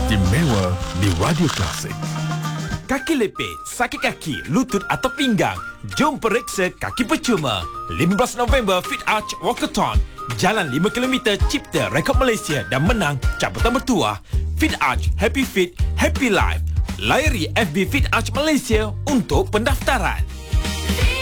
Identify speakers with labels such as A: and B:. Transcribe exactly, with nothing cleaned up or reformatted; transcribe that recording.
A: istimewa di Radio Klasik.
B: Kaki lepit, sakit kaki, lutut atau pinggang? Jom periksa kaki percuma. lima belas November Fit Arch Walkathon. Jalan lima kilometer cipta rekod Malaysia dan menang cabutan bertuah. Fit Arch, Happy Fit, Happy Life. Layari F B Fit Arch Malaysia untuk pendaftaran.